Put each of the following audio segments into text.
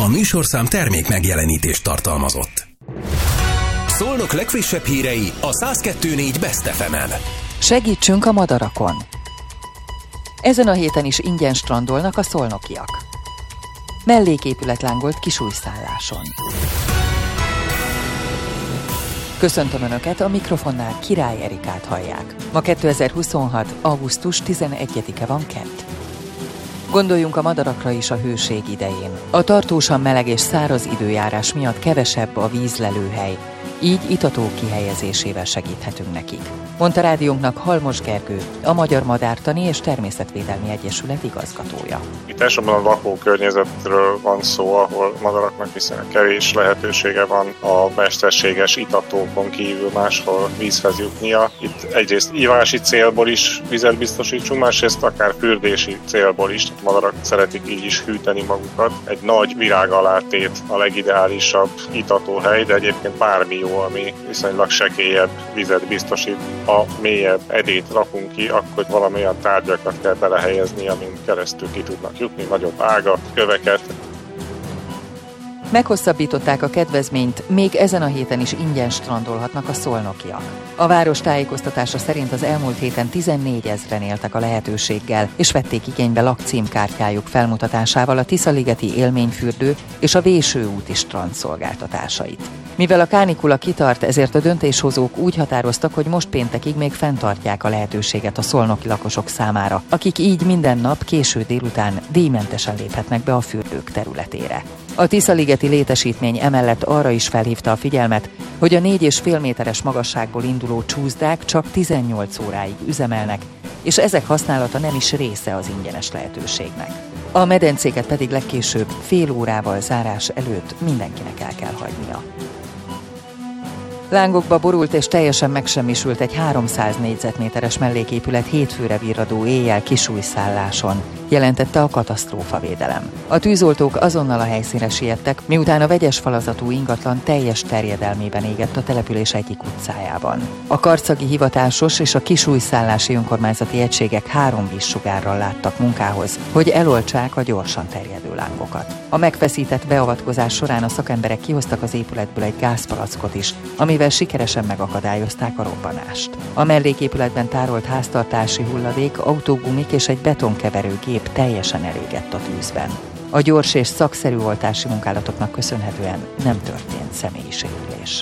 műsorszám termék megjelenítést tartalmazott. Szolnok legfrissebb hírei a 102.4 Best FM-en. Segítsünk a madarakon! Ezen a héten is ingyen strandolnak a szolnokiak. Melléképület lángolt Kisújszálláson. Köszöntöm Önöket, a mikrofonnál Király Erikát hallják. Ma 2026. augusztus 11-e van kedd. Gondoljunk a madarakra is a hőség idején. A tartósan meleg és száraz időjárás miatt kevesebb a vízlelőhely, így itatók kihelyezésével segíthetünk nekik, mondta rádiónknak Halmos Gergő, a Magyar Madártani és Természetvédelmi Egyesület igazgatója. Itt elsősorban a lakókörnyezetről van szó, ahol madaraknak viszonylag kevés lehetősége van a mesterséges itatókon kívül máshol vízhez jutnia. Itt egyrészt ívási célból is vizet biztosítsunk, másrészt akár fürdési célból is. Madarak szeretik így is hűteni magukat. Egy nagy virágalátét a legideálisabb itatóhely, de egyébként bármi jó, ami viszonylag sekélyebb vizet biztosít. Ha mélyebb edét rakunk ki, akkor valamilyen tárgyakat kell belehelyezni, amin keresztül ki tudnak jutni, nagyobb ágat, köveket. Meghosszabbították a kedvezményt, még ezen a héten is ingyen strandolhatnak a szolnokiak. A város tájékoztatása szerint az elmúlt héten 14 000-en éltek a lehetőséggel, és vették igénybe lakcímkártyájuk felmutatásával a Tiszaligeti élményfürdő és a Véső úti strand szolgáltatásait. Mivel a kánikula kitart, ezért a döntéshozók úgy határoztak, hogy most péntekig még fenntartják a lehetőséget a szolnoki lakosok számára, akik így minden nap késő délután díjmentesen léphetnek be a fürdők területére. A Tiszaligeti létesítmény emellett arra is felhívta a figyelmet, hogy a 4,5 méteres magasságból induló csúszdák csak 18 óráig üzemelnek, és ezek használata nem is része az ingyenes lehetőségnek. A medencéket pedig legkésőbb fél órával zárás előtt mindenkinek el kell hagynia. Lángokba borult és teljesen megsemmisült egy 300 négyzetméteres melléképület hétfőre virradó éjjel Kisújszálláson, jelentette a katasztrófavédelem. A tűzoltók azonnal a helyszínre siettek, miután a vegyes falazatú ingatlan teljes terjedelmében égett a település egyik utcájában. A karcagi hivatásos és a kisújszállási önkormányzati egységek 3 vízsugárral láttak munkához, hogy eloltsák a gyorsan terjedő lángokat. A megfeszített beavatkozás során a szakemberek kihoztak az épületből egy gázpalackot is, amivel sikeresen megakadályozták a robbanást. A melléképületben tárolt háztartási hulladék, autógumik és egy betonkeverő gép teljesen elégett a tűzben. A gyors és szakszerű oltási munkálatoknak köszönhetően nem történt személyi sérülés.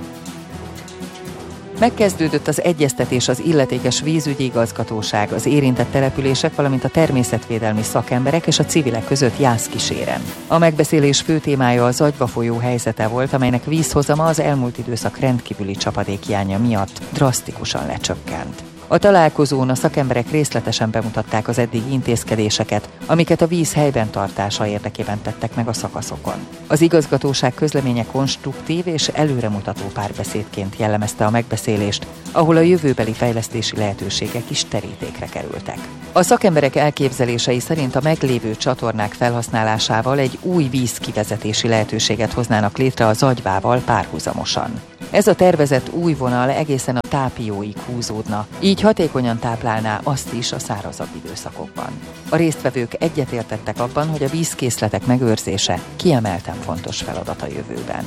Megkezdődött az egyeztetés az illetékes vízügyi igazgatóság, az érintett települések, valamint a természetvédelmi szakemberek és a civilek között Jászkíséren. A megbeszélés fő témája a Zagyva folyó helyzete volt, amelynek vízhozama az elmúlt időszak rendkívüli csapadékhiánya miatt drasztikusan lecsökkent. A találkozón a szakemberek részletesen bemutatták az eddigi intézkedéseket, amiket a víz helyben tartása érdekében tettek meg a szakaszokon. Az igazgatóság közleménye konstruktív és előremutató párbeszédként jellemezte a megbeszélést, ahol a jövőbeli fejlesztési lehetőségek is terítékre kerültek. A szakemberek elképzelései szerint a meglévő csatornák felhasználásával egy új vízkivezetési lehetőséget hoznának létre a Zagyvával párhuzamosan. Ez a tervezett új vonal egészen a Tápióig húzódna, így hatékonyan táplálná azt is a szárazabb időszakokban. A résztvevők egyetértettek abban, hogy a vízkészletek megőrzése kiemelten fontos feladat a jövőben.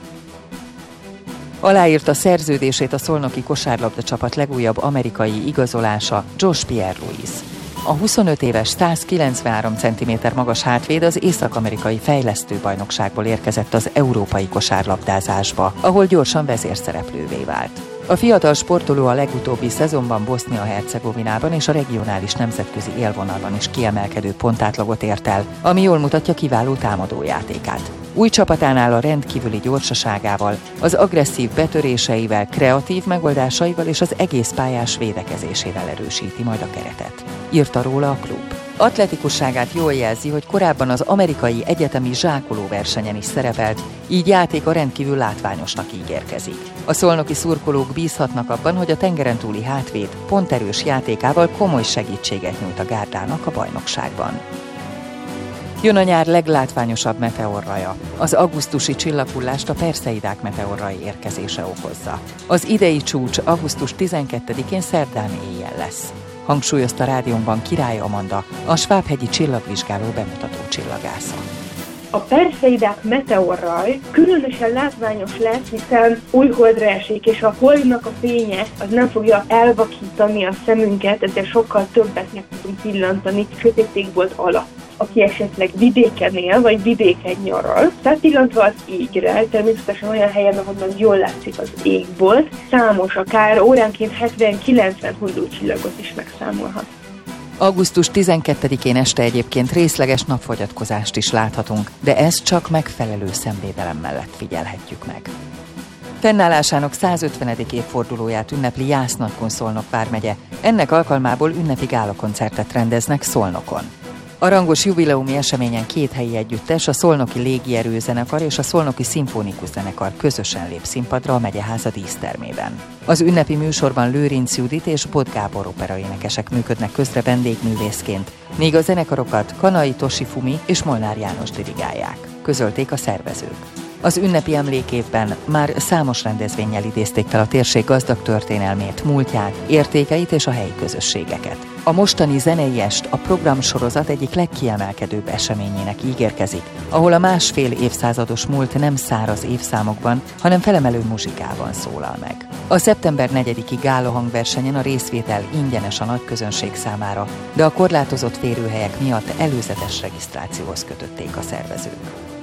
Aláírta szerződését a szolnoki kosárlabda csapat legújabb amerikai igazolása, Josh Pierre-Louis. A 25 éves 193 cm magas hátvéd az észak-amerikai fejlesztőbajnokságból érkezett az európai kosárlabdázásba, ahol gyorsan vezérszereplővé vált. A fiatal sportoló a legutóbbi szezonban Bosznia-Hercegovinában és a regionális nemzetközi élvonalon is kiemelkedő pontátlagot ért el, ami jól mutatja kiváló támadójátékát. Új csapatánál a rendkívüli gyorsaságával, az agresszív betöréseivel, kreatív megoldásaival és az egész pályás védekezésével erősíti majd a keretet, írta róla a klub. Atletikusságát jól jelzi, hogy korábban az amerikai egyetemi zsákoló versenyen is szerepelt, így játéka rendkívül látványosnak ígérkezik. A szolnoki szurkolók bízhatnak abban, hogy a tengeren túli hátvéd ponterős játékával komoly segítséget nyújt a gárdának a bajnokságban. Jön a nyár leglátványosabb meteorraja. Az augusztusi csillaghullást a Perseidák meteorrai érkezése okozza. Az idei csúcs augusztus 12-én szerdán éjjel lesz, hangsúlyozta rádiónkban Király Amanda, a Svábhegyi csillagvizsgáló bemutató csillagásza. A perseidák meteorraj különösen látványos lesz, hiszen új holdra esik, és a holdnak a fénye az nem fogja elvakítani a szemünket, ezért sokkal többet meg tudunk pillantani sötétségbolt alatt. Aki esetleg vidéken él, vagy vidéken nyaral, felpillantva az égre, természetesen olyan helyen, ahonnan jól látszik az égbolt, számos, akár óránként 70-90 hullócsillagot is megszámolhat. Augusztus 12-én este egyébként részleges napfogyatkozást is láthatunk, de ezt csak megfelelő szemvédelem mellett figyelhetjük meg. Fennállásának 150. évfordulóját ünnepli Jász-Nagykun-Szolnok vármegye. Ennek alkalmából ünnepi gálakoncertet rendeznek Szolnokon. A rangos jubileumi eseményen két helyi együttes, a Szolnoki Légierőzenekar és a Szolnoki Szimfonikus Zenekar közösen lép színpadra a megyeháza dísztermében. Az ünnepi műsorban Lőrinc Judit és Bot Gábor operaénekesek működnek közre vendégművészként, míg a zenekarokat Kanai Toshifumi és Molnár János dirigálják, közölték a szervezők. Az ünnepi emlékévben már számos rendezvénnyel idézték fel a térség gazdag történelmét, múltját, értékeit és a helyi közösségeket. A mostani zenei est a programsorozat egyik legkiemelkedőbb eseményének ígérkezik, ahol a másfél évszázados múlt nem száraz évszámokban, hanem felemelő muzsikában szólal meg. A szeptember 4-i gála hangversenyen a részvétel ingyenes a nagy közönség számára, de a korlátozott férőhelyek miatt előzetes regisztrációhoz kötötték a szervezők.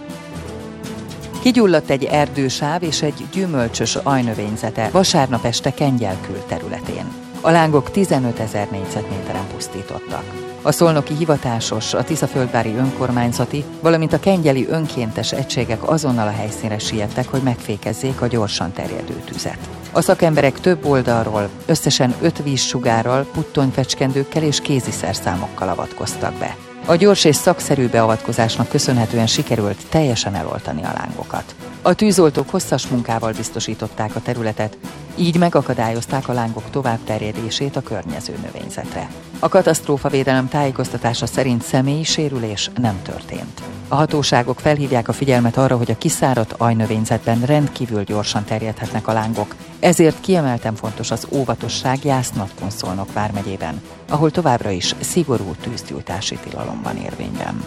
Kigyulladt egy erdősáv és egy gyümölcsös ajnövényzete vasárnap este Kengyel-Kül területén. A lángok 15 000 négyzetméteren pusztítottak. A szolnoki hivatásos, a Tiszaföldvári önkormányzati, valamint a kengyeli önkéntes egységek azonnal a helyszínre siettek, hogy megfékezzék a gyorsan terjedő tüzet. A szakemberek több oldalról, összesen 5 vízsugárral, puttonyfecskendőkkel és kéziszerszámokkal avatkoztak be. A gyors és szakszerű beavatkozásnak köszönhetően sikerült teljesen eloltani a lángokat. A tűzoltók hosszas munkával biztosították a területet, így megakadályozták a lángok továbbterjedését a környező növényzetre. A katasztrófavédelem tájékoztatása szerint személyi sérülés nem történt. A hatóságok felhívják a figyelmet arra, hogy a kiszáradt ajnövényzetben rendkívül gyorsan terjedhetnek a lángok, ezért kiemelten fontos az óvatosság Jász-Nagykun-Szolnok vármegyében, ahol továbbra is szigorú tűzgyújtási tilalom van érvényben.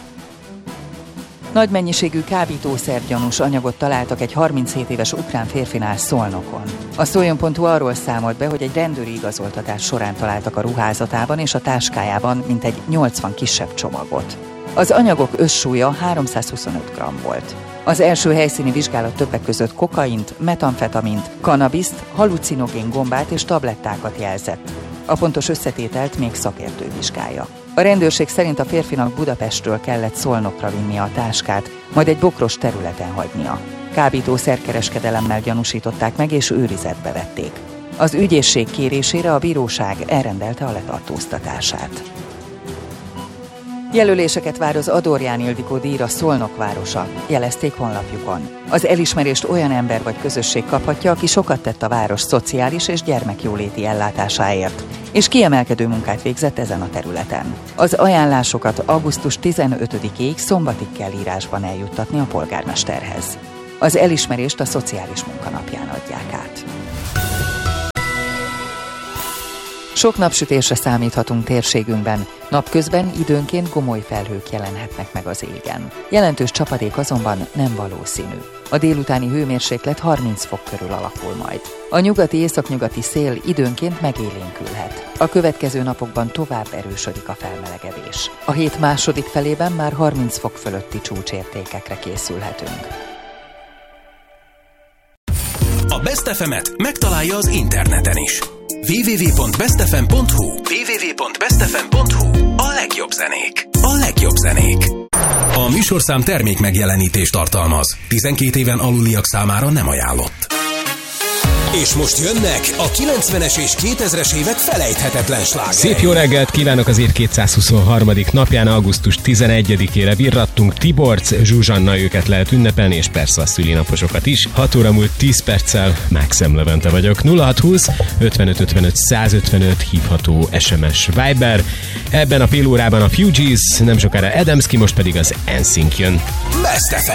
Nagy mennyiségű kábítószer-gyanús anyagot találtak egy 37 éves ukrán férfinál Szolnokon. A Szoljon.hu arról számolt be, hogy egy rendőri igazoltatás során találtak a ruházatában és a táskájában mintegy 80 kisebb csomagot. Az anyagok összsúlya 325 g volt. Az első helyszíni vizsgálat többek között kokaint, metamfetamint, kannabiszt, halucinogén gombát és tablettákat jelzett. A pontos összetételt még szakértő vizsgálja. A rendőrség szerint a férfinak Budapestről kellett Szolnokra vinnie a táskát, majd egy bokros területen hagynia. Kábítószerkereskedelemmel gyanúsították meg és őrizetbe vették. Az ügyészség kérésére a bíróság elrendelte a letartóztatását. Jelöléseket vár az Adorján Ildikó díjra Szolnok városa, jelezték honlapjukon. Az elismerést olyan ember vagy közösség kaphatja, aki sokat tett a város szociális és gyermekjóléti ellátásáért, és kiemelkedő munkát végzett ezen a területen. Az ajánlásokat augusztus 15-ig szombatig kell írásban eljuttatni a polgármesterhez. Az elismerést a Szociális Munkanapján adják át. Sok napsütésre számíthatunk térségünkben, napközben időnként gomoly felhők jelenhetnek meg az égen. Jelentős csapadék azonban nem valószínű. A délutáni hőmérséklet 30 fok körül alakul majd. A nyugati-északnyugati szél időnként megélénkülhet. A következő napokban tovább erősödik a felmelegedés. A hét második felében már 30 fok fölötti csúcsértékekre készülhetünk. A Best FM-et megtalálja az interneten is. www.bestfm.hu www.bestfm.hu A legjobb zenék. A legjobb zenék. A műsorszám termék megjelenítést tartalmaz. 12 éven aluliak számára nem ajánlott. És most jönnek a 90-es és 2000-es évek felejthetetlen slágerei. Szép jó reggelt kívánok az év 223. napján, augusztus 11-ére virrattunk. Tiborc, Zsuzsanna, őket lehet ünnepelni, és persze a szülinaposokat is. 6 óra múlt 10 perccel, Mákszem Levente vagyok. 0620 55 55 155 hívható SMS Viber. Ebben a fél órában a Fugees, nem sokára Adamski, most pedig az NSYNC jön. Best FM.